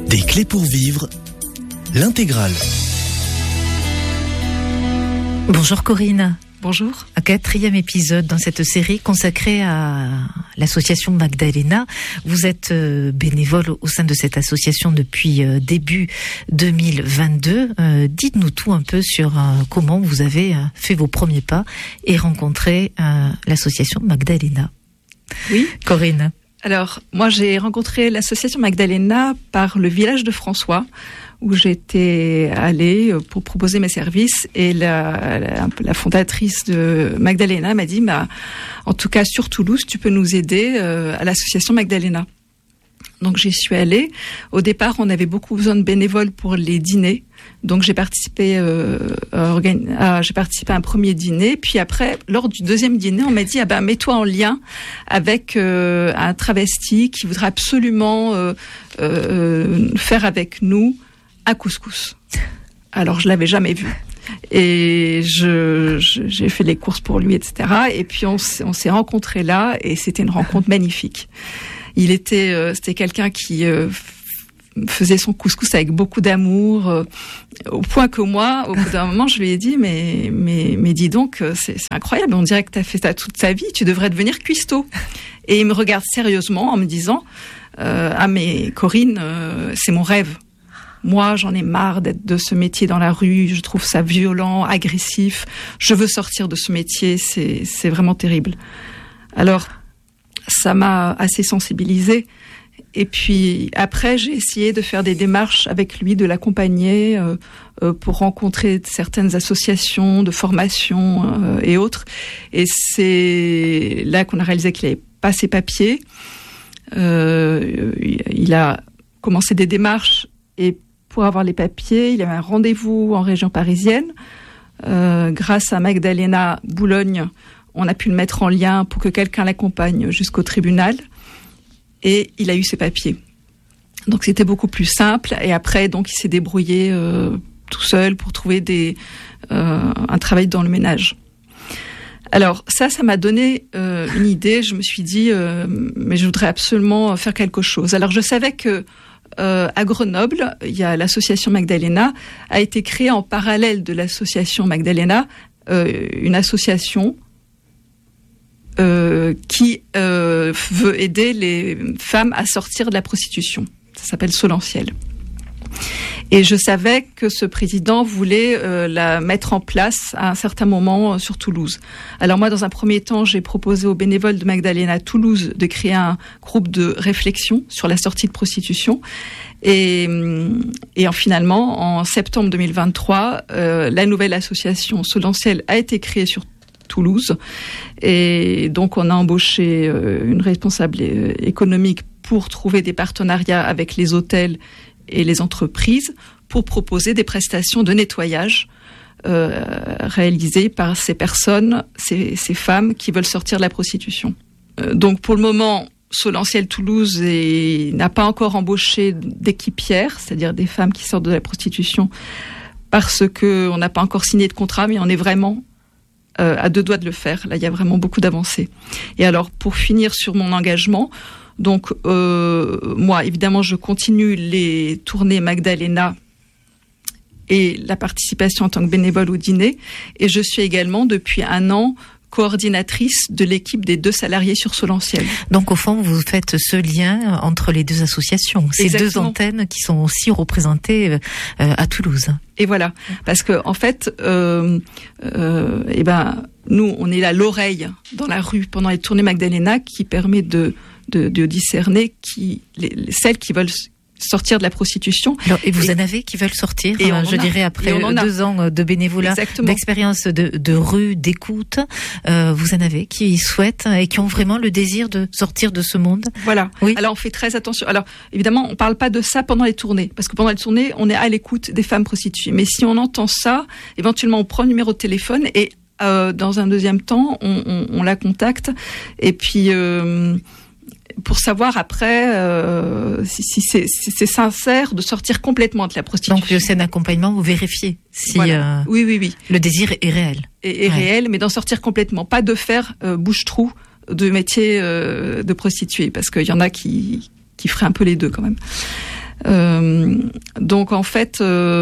Des clés pour vivre, l'intégrale. Bonjour Corinne. Bonjour. Un 4e épisode dans cette série consacrée à l'association Magdalena. Vous êtes bénévole au sein de cette association depuis début 2022. Dites-nous tout un peu sur comment vous avez fait vos premiers pas et rencontré l'association Magdalena. Oui. Corinne. Alors, moi j'ai rencontré l'association Magdalena par le village de François, où j'étais allée pour proposer mes services, et la fondatrice de Magdalena m'a dit, en tout cas sur Toulouse, tu peux nous aider à l'association Magdalena. Donc j'y suis allée. Au départ, on avait beaucoup besoin de bénévoles pour les dîners. Donc j'ai participé à un premier dîner. Puis après, lors du deuxième dîner, on m'a dit mets-toi en lien avec un travesti qui voudrait absolument faire avec nous un couscous. Alors je l'avais jamais vu. Et j'ai fait les courses pour lui, etc. Et puis on s'est rencontrés là, et c'était une rencontre magnifique. C'était quelqu'un qui faisait son couscous avec beaucoup d'amour, au point que moi, au bout d'un moment, je lui ai dit, mais dis donc, c'est incroyable, on dirait que tu as fait ça toute ta vie, tu devrais devenir cuistot. Et il me regarde sérieusement en me disant, mais Corinne, c'est mon rêve. Moi, j'en ai marre d'être de ce métier dans la rue, je trouve ça violent, agressif, je veux sortir de ce métier, c'est vraiment terrible. Alors, ça m'a assez sensibilisée. Et puis après, j'ai essayé de faire des démarches avec lui, de l'accompagner pour rencontrer certaines associations de formation et autres. Et c'est là qu'on a réalisé qu'il n'avait pas ses papiers. Il a commencé des démarches, et pour avoir les papiers, il avait un rendez-vous en région parisienne. Grâce à Magdalena Boulogne, on a pu le mettre en lien pour que quelqu'un l'accompagne jusqu'au tribunal. Et il a eu ses papiers. Donc c'était beaucoup plus simple. Et après, donc, il s'est débrouillé tout seul pour trouver un travail dans le ménage. Alors ça m'a donné une idée. Je me suis dit, mais je voudrais absolument faire quelque chose. Alors je savais que à Grenoble, il y a l'association Magdalena, a été créée en parallèle de l'association Magdalena, une association qui veut aider les femmes à sortir de la prostitution. Ça s'appelle Solentiel. Et je savais que ce président voulait la mettre en place à un certain moment sur Toulouse. Alors moi, dans un premier temps, j'ai proposé aux bénévoles de Magdalena Toulouse de créer un groupe de réflexion sur la sortie de prostitution. Et finalement, en septembre 2023, la nouvelle association Solentiel a été créée sur Toulouse, et donc on a embauché une responsable économique pour trouver des partenariats avec les hôtels et les entreprises pour proposer des prestations de nettoyage réalisées par ces personnes, ces femmes qui veulent sortir de la prostitution. Donc pour le moment, Solentiel Toulouse n'a pas encore embauché d'équipières, c'est-à-dire des femmes qui sortent de la prostitution, parce qu'on n'a pas encore signé de contrat, mais on est vraiment à 2 doigts de le faire. Là, il y a vraiment beaucoup d'avancées. Et alors, pour finir sur mon engagement, donc moi, évidemment, je continue les tournées Magdalena et la participation en tant que bénévole au dîner. Et je suis également, depuis 1 an, coordinatrice de l'équipe des 2 salariés sur Solentiel. Donc au fond, vous faites ce lien entre les 2 associations, ces Exactement. 2 antennes qui sont aussi représentées à Toulouse. Et voilà, parce que en fait, nous, on est là l'oreille dans la rue pendant les tournées Magdalena, qui permet de discerner celles qui veulent sortir de la prostitution. Alors, et vous en avez qui veulent sortir, je dirais, après 2 ans de bénévolat, Exactement. D'expérience de rue, d'écoute. Vous en avez qui souhaitent et qui ont vraiment le désir de sortir de ce monde. Voilà. Oui. Alors, on fait très attention. Alors, évidemment, on parle pas de ça pendant les tournées, parce que pendant les tournées, on est à l'écoute des femmes prostituées. Mais si on entend ça, éventuellement, on prend le numéro de téléphone et dans un deuxième temps, on la contacte. Et puis, pour savoir après si c'est sincère de sortir complètement de la prostitution. Donc, le sein d'accompagnement, vous vérifiez si voilà. Oui. Le désir est réel. Est réel, mais d'en sortir complètement. Pas de faire bouche-trou de métier de prostituée, parce qu'il y en a qui feraient un peu les deux quand même. Donc en fait,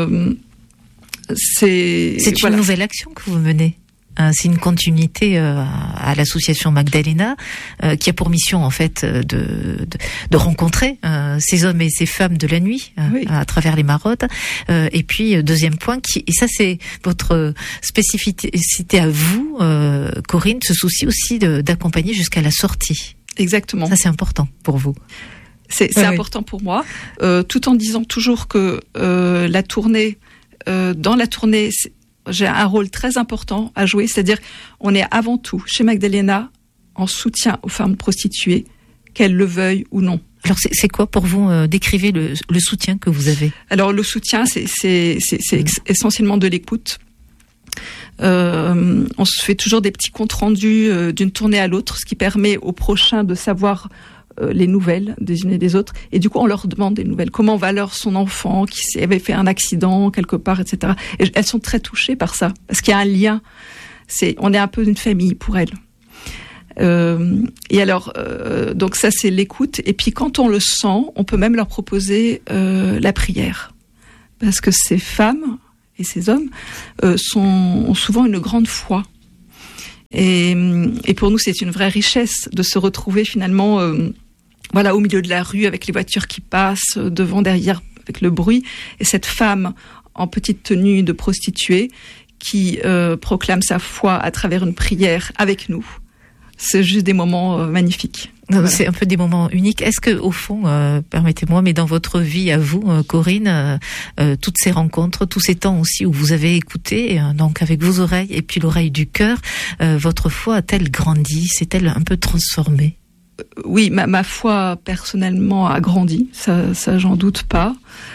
c'est une nouvelle action que vous menez. C'est une continuité à l'association Magdalena qui a pour mission en fait de rencontrer ces hommes et ces femmes de la nuit à travers les maraudes. Et puis deuxième point, et ça c'est votre spécificité à vous, Corinne, ce souci aussi d'accompagner jusqu'à la sortie. Exactement. Ça c'est important pour vous. C'est important pour moi, tout en disant toujours que la tournée, dans la tournée, j'ai un rôle très important à jouer, c'est-à-dire on est avant tout chez Magdalena en soutien aux femmes prostituées, qu'elles le veuillent ou non. Alors c'est quoi pour vous, décrivez le soutien que vous avez? Alors le soutien, c'est essentiellement de l'écoute. On se fait toujours des petits comptes rendus d'une tournée à l'autre, ce qui permet aux prochains de savoir les nouvelles des unes et des autres, et du coup on leur demande des nouvelles. Comment va son enfant qui avait fait un accident quelque part, etc. Et elles sont très touchées par ça, parce qu'il y a un lien. On est un peu une famille pour elles. Et alors, donc ça c'est l'écoute. Et puis quand on le sent, on peut même leur proposer la prière, parce que ces femmes et ces hommes ont souvent une grande foi. Et pour nous, c'est une vraie richesse de se retrouver finalement au milieu de la rue avec les voitures qui passent, devant, derrière, avec le bruit. Et cette femme en petite tenue de prostituée qui proclame sa foi à travers une prière avec nous. C'est juste des moments magnifiques. Voilà. C'est un peu des moments uniques. Est-ce que, au fond, permettez-moi, mais dans votre vie à vous, Corinne, toutes ces rencontres, tous ces temps aussi où vous avez écouté, donc avec vos oreilles et puis l'oreille du cœur, votre foi a-t-elle grandi? S'est-elle un peu transformée? Oui, ma foi personnellement a grandi. Ça, j'en doute pas.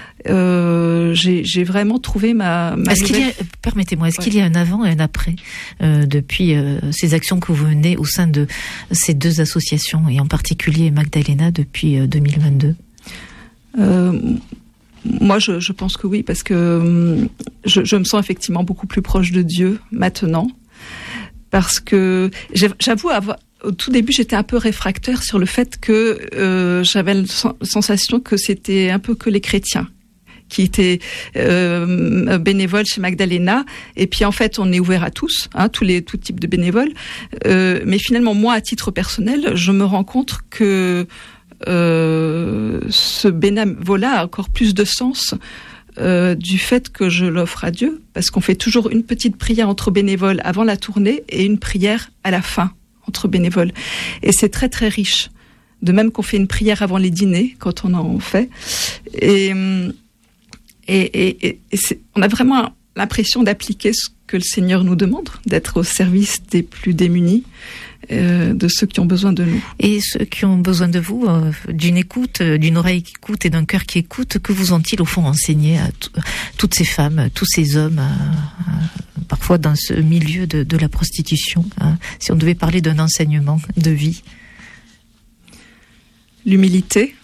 J'ai vraiment trouvé ma permettez-moi, est-ce qu'il y a un avant et un après depuis ces actions que vous menez au sein de ces deux associations et en particulier Magdalena depuis 2022? Moi, je pense que oui, parce que je me sens effectivement beaucoup plus proche de Dieu maintenant, parce que j'avoue au tout début, j'étais un peu réfractaire sur le fait que j'avais la sensation que c'était un peu que les chrétiens qui étaient bénévoles chez Magdalena. Et puis en fait, on est ouvert à tous, tout type de bénévoles. Mais finalement, moi, à titre personnel, je me rends compte que ce bénévolat a encore plus de sens du fait que je l'offre à Dieu, parce qu'on fait toujours une petite prière entre bénévoles avant la tournée et une prière à la fin entre bénévoles. Et c'est très très riche. De même qu'on fait une prière avant les dîners, quand on en fait. Et on a vraiment l'impression d'appliquer ce que le Seigneur nous demande, d'être au service des plus démunis, de ceux qui ont besoin de nous. Et ceux qui ont besoin de vous, d'une écoute, d'une oreille qui écoute et d'un cœur qui écoute, que vous ont-ils au fond enseigné à toutes ces femmes, tous ces hommes, parfois dans ce milieu de la prostitution, si on devait parler d'un enseignement de vie? L'humilité.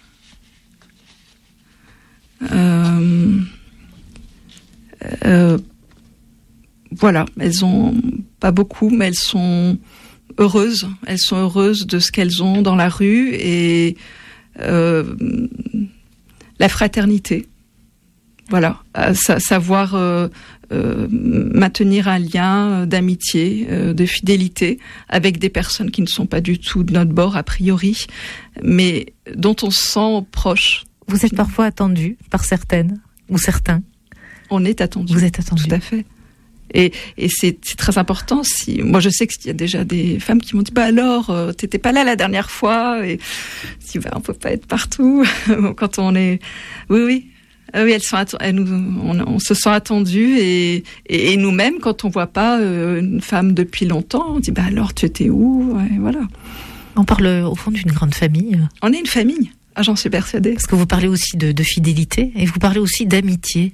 Voilà, elles ont pas beaucoup, mais elles sont heureuses. Elles sont heureuses de ce qu'elles ont dans la rue et la fraternité. Voilà, savoir maintenir un lien d'amitié, de fidélité avec des personnes qui ne sont pas du tout de notre bord a priori, mais dont on se sent proche. Vous êtes parfois attendu par certaines ou certains? On est attendu. Vous êtes attendu. Tout à fait. Et c'est très important. Moi, je sais qu'il y a déjà des femmes qui m'ont dit, alors, t'étais pas là la dernière fois. Et si, on peut pas être partout. Quand on est, oui, elles sont, on se sent attendu et nous-mêmes, quand on voit pas une femme depuis longtemps, on dit, alors, tu étais où? Et voilà. On parle au fond d'une grande famille. On est une famille. J'en suis persuadée. Parce que vous parlez aussi de fidélité et vous parlez aussi d'amitié.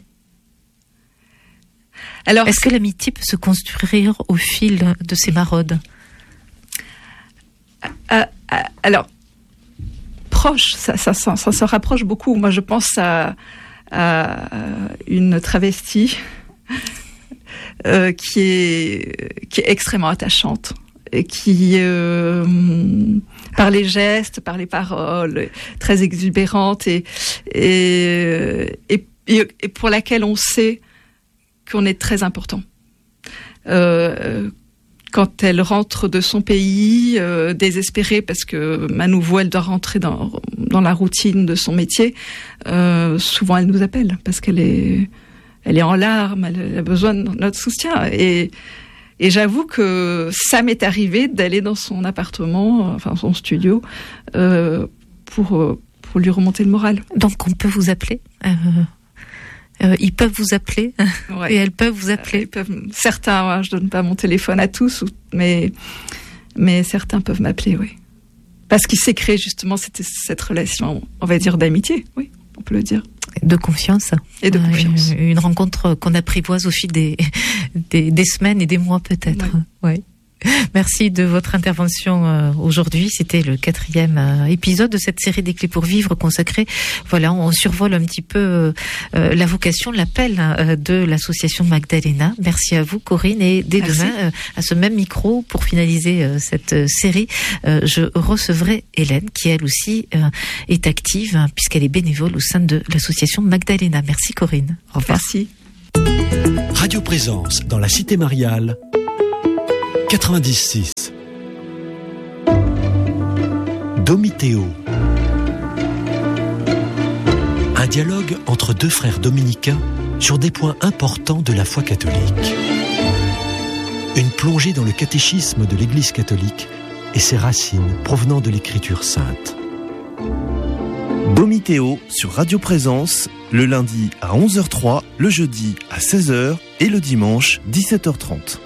Alors, est-ce que l'amitié peut se construire au fil de ces maraudes? Alors, proche, ça se rapproche beaucoup. Moi, je pense à une travestie qui est extrêmement attachante et qui par les gestes, par les paroles très exubérantes et pour laquelle on sait qu'on est très important. Quand elle rentre de son pays, désespérée parce que à nouveau elle doit rentrer dans la routine de son métier, souvent elle nous appelle parce qu'elle est en larmes, elle a besoin de notre soutien. Et j'avoue que ça m'est arrivé d'aller dans son appartement, enfin son studio, pour lui remonter le moral. Donc on peut vous appeler ils peuvent vous appeler, ouais. Et elles peuvent vous appeler. Certains, je donne pas mon téléphone à tous, mais certains peuvent m'appeler, oui. Parce qu'il s'est créé justement cette relation, on va dire, d'amitié, oui, on peut le dire. De confiance. Et de confiance. Une rencontre qu'on apprivoise au fil des semaines et des mois peut-être. Oui. Ouais. Merci de votre intervention aujourd'hui. C'était le 4e épisode de cette série des clés pour vivre consacrée. Voilà, on survole un petit peu la vocation, l'appel de l'association Magdalena. Merci à vous, Corinne. Et dès demain, à ce même micro, pour finaliser cette série, je recevrai Hélène, qui elle aussi est active, puisqu'elle est bénévole au sein de l'association Magdalena. Merci, Corinne. Au revoir. Merci. Radio Présence dans la Cité Mariale. 96. Domitéo. Un dialogue entre deux frères dominicains sur des points importants de la foi catholique. Une plongée dans le catéchisme de l'Église catholique et ses racines provenant de l'Écriture sainte. Domitéo sur Radio Présence, le lundi à 11h03, le jeudi à 16h et le dimanche 17h30.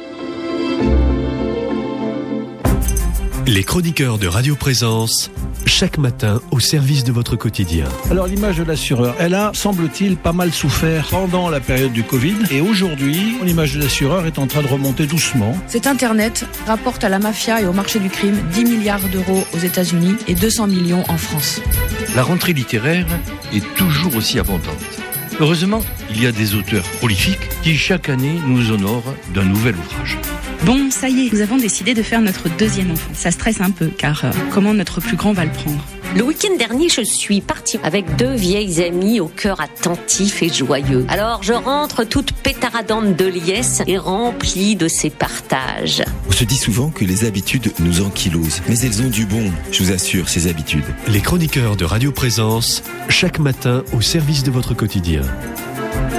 Les chroniqueurs de Radio Présence, chaque matin au service de votre quotidien. Alors l'image de l'assureur, elle a, semble-t-il, pas mal souffert pendant la période du Covid. Et aujourd'hui, l'image de l'assureur est en train de remonter doucement. Cet Internet rapporte à la mafia et au marché du crime 10 milliards d'euros aux États-Unis et 200 millions en France. La rentrée littéraire est toujours aussi abondante. Heureusement, il y a des auteurs prolifiques qui chaque année nous honorent d'un nouvel ouvrage. Bon, ça y est, nous avons décidé de faire notre 2e enfant. Ça stresse un peu, car comment notre plus grand va le prendre ? Le week-end dernier, je suis partie avec 2 vieilles amies au cœur attentif et joyeux. Alors, je rentre toute pétaradante de liesse et remplie de ces partages. On se dit souvent que les habitudes nous ankylosent, mais elles ont du bon, je vous assure, ces habitudes. Les chroniqueurs de Radio Présence, chaque matin au service de votre quotidien.